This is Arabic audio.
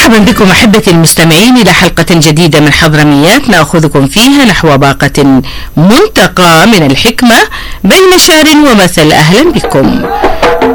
مرحبا بكم أحبتي المستمعين إلى حلقة جديدة من حضرميات نأخذكم فيها نحو باقة منتقى من الحكمة بين شعر ومثل. أهلا بكم.